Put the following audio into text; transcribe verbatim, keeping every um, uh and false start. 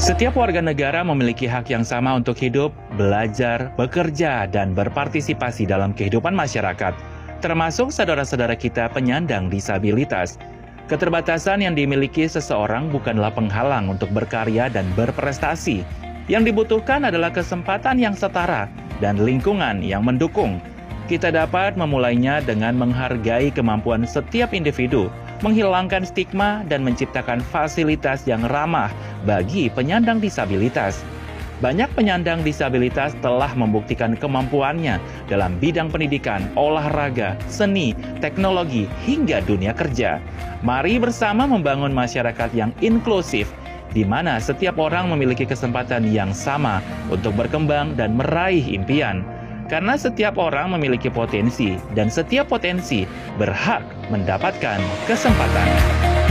Setiap warga negara memiliki hak yang sama untuk hidup, belajar, bekerja, dan berpartisipasi dalam kehidupan masyarakat, termasuk saudara-saudara kita penyandang disabilitas. Keterbatasan yang dimiliki seseorang bukanlah penghalang untuk berkarya dan berprestasi. Yang dibutuhkan adalah kesempatan yang setara dan lingkungan yang mendukung. Kita dapat memulainya dengan menghargai kemampuan setiap individu, menghilangkan stigma dan menciptakan fasilitas yang ramah bagi penyandang disabilitas. Banyak penyandang disabilitas telah membuktikan kemampuannya dalam bidang pendidikan, olahraga, seni, teknologi, hingga dunia kerja. Mari bersama membangun masyarakat yang inklusif, di mana setiap orang memiliki kesempatan yang sama untuk berkembang dan meraih impian. Karena setiap orang memiliki potensi, dan setiap potensi berhak mendapatkan kesempatan.